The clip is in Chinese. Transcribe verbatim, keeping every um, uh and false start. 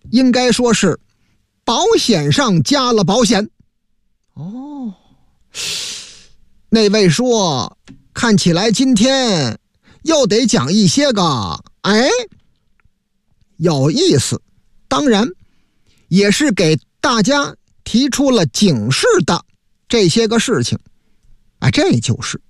应该说是保险上加了保险。 哦， 那位说，看起来今天又得讲一些个哎有意思，当然也是给大家提出了警示的这些个事情。哎，这就是